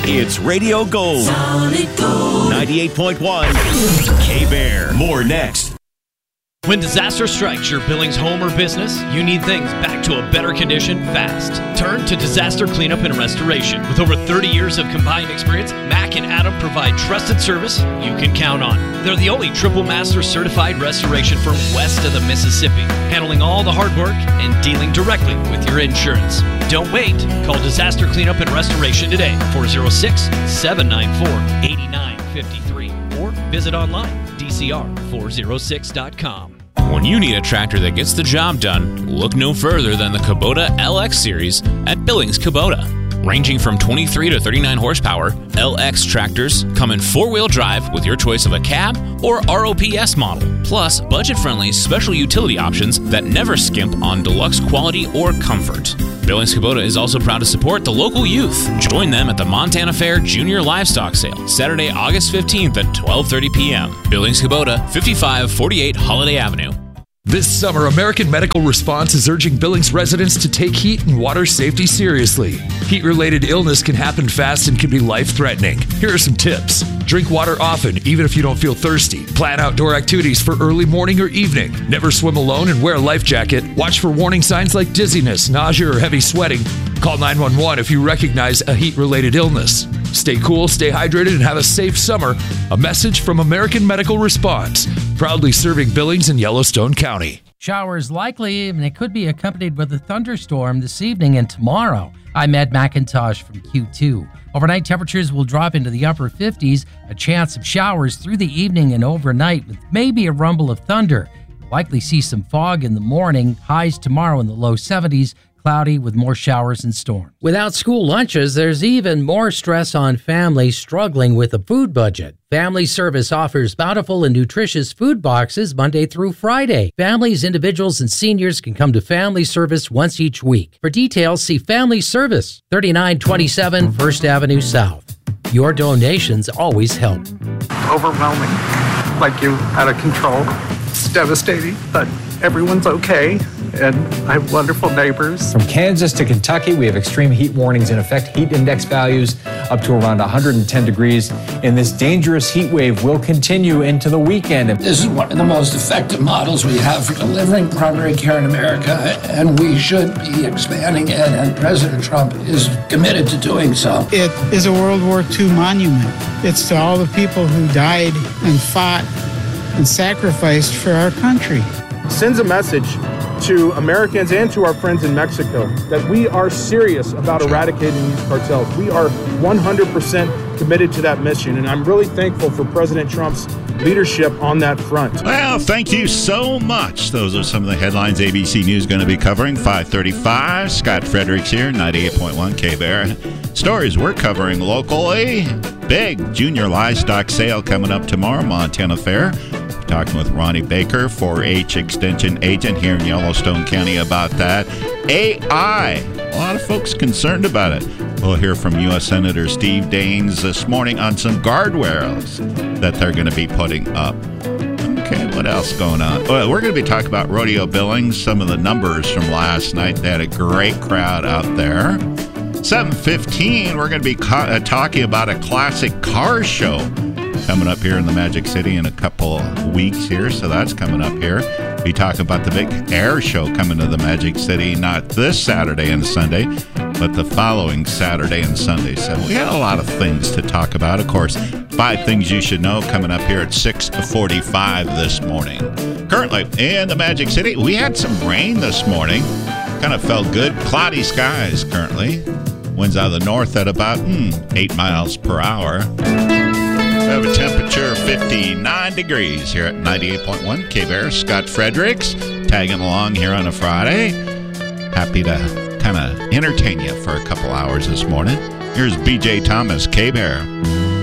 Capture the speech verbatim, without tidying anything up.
It's Radio Gold. Solid Gold. ninety-eight point one K-Bear. More next. When disaster strikes your Billings home or business, you need things back to a better condition fast. Turn to Disaster Cleanup and Restoration. With over thirty years of combined experience, Mac and Adam provide trusted service you can count on. They're the only Triple Master certified restoration firm west of the Mississippi, handling all the hard work and dealing directly with your insurance. Don't wait. Call Disaster Cleanup and Restoration today, four oh six, seven nine four, eight nine five three, or visit online, d c r four oh six dot com. When you need a tractor that gets the job done, look no further than the Kubota L X Series at Billings Kubota. Ranging from twenty-three to thirty-nine horsepower, L X tractors come in four-wheel drive with your choice of a cab or R O P S model, plus budget-friendly special utility options that never skimp on deluxe quality or comfort. Billings Kubota is also proud to support the local youth. Join them at the Montana Fair Junior Livestock Sale, Saturday, August fifteenth at twelve thirty p.m. Billings Kubota, fifty-five forty-eight Holiday Avenue. This summer, American Medical Response is urging Billings residents to take heat and water safety seriously. Heat-related illness can happen fast and can be life-threatening. Here are some tips. Drink water often, even if you don't feel thirsty. Plan outdoor activities for early morning or evening. Never swim alone and wear a life jacket. Watch for warning signs like dizziness, nausea, or heavy sweating. Call nine one one if you recognize a heat-related illness. Stay cool, stay hydrated, and have a safe summer. A message from American Medical Response, proudly serving Billings and Yellowstone County. Showers likely, and it could be accompanied with a thunderstorm this evening and tomorrow. I'm Ed McIntosh from Q two. Overnight temperatures will drop into the upper fifties, a chance of showers through the evening and overnight with maybe a rumble of thunder. You'll likely see some fog in the morning, highs tomorrow in the low seventies, cloudy with more showers and storms. Without school lunches, there's even more stress on families struggling with a food budget. Family Service offers bountiful and nutritious food boxes Monday through Friday. Families, individuals, and seniors can come to Family Service once each week. For details, see Family Service, thirty-nine twenty-seven First Avenue South. Your donations always help. Overwhelming, like you out of control. It's devastating, but everyone's okay. And I have wonderful neighbors. From Kansas to Kentucky, we have extreme heat warnings in effect. Heat index values up to around one hundred ten degrees. And this dangerous heat wave will continue into the weekend. This is one of the most effective models we have for delivering primary care in America, and we should be expanding it, and President Trump is committed to doing so. It is a World War Two monument. It's to all the people who died and fought and sacrificed for our country. Sends a message to Americans and to our friends in Mexico that we are serious about eradicating these cartels. We are one hundred percent committed to that mission, and I'm really thankful for President Trump's leadership on that front. Well, thank you so much. Those are some of the headlines A B C News going to be covering. five thirty-five, Scott Fredericks here, ninety-eight point one K-Bear. Stories we're covering locally. Big junior livestock sale coming up tomorrow, Montana Fair. Talking with Ronnie Baker, four H Extension Agent here in Yellowstone County about that. A I, a lot of folks concerned about it. We'll hear from U S Senator Steve Daines this morning on some guardrails that they're going to be putting up. Okay, what else going on? Well, we're going to be talking about Rodeo Billings, some of the numbers from last night. They had a great crowd out there. seven fifteen, we're going to be ca- uh, talking about a classic car show coming up here in the Magic City in a couple weeks here, so that's coming up here. We talk about the big air show coming to the Magic City, not this Saturday and Sunday, but the following Saturday and Sunday. So we had a lot of things to talk about. Of course, five things you should know coming up here at six forty-five this morning. Currently in the Magic City, we had some rain this morning. Kind of felt good. Cloudy skies currently. Winds out of the north at about hmm, eight miles per hour. We have a temperature of fifty-nine degrees here at ninety-eight point one K-Bear. Scott Fredericks tagging along here on a Friday. Happy to kind of entertain you for a couple hours this morning. Here's B J Thomas, K-Bear.